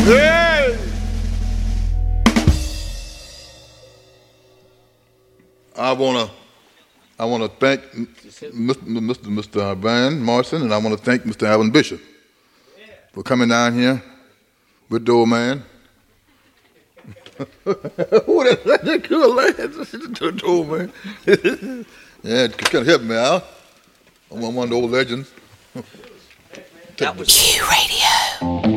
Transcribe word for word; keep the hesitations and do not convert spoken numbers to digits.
Hey! I wanna, I wanna thank Mister Mister Van Morrison, and I wanna thank Mister Alvin Bishop for coming down here with the old man. Who that? That good lad, the old man. Yeah, kind of help me out. I'm one of the old legends. Q Radio.